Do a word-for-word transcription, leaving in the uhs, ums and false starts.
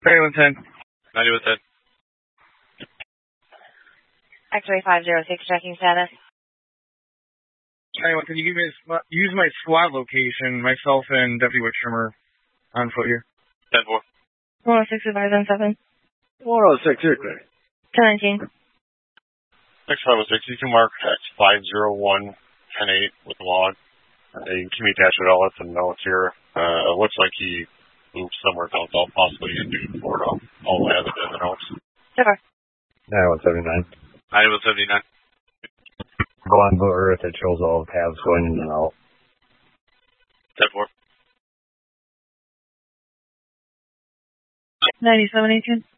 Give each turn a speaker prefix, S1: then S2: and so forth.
S1: ninety-one ten.
S2: ninety-one ten.
S3: X-ray five zero six checking status.
S1: Anyone, can you give me a, use my SWAT location? Myself and Deputy Wickstrom are on foot here.
S2: ten four.
S3: one oh six advise on seven.
S4: one oh six, you're clear.
S3: ten nineteen.
S2: X five oh six, you can mark X five zero one ten eight with the log. Uh, you can communicate with all, let them know it's here. Uh, it looks like he moved somewhere else, possibly into Florida. All the way other than the notes.
S3: Sure.
S4: ninety-one seventy-nine.
S2: ninety-one seventy-nine.
S4: Go on Blue Earth, it shows all paths going in and out.
S2: ten four.
S3: ninety-seven eighteen.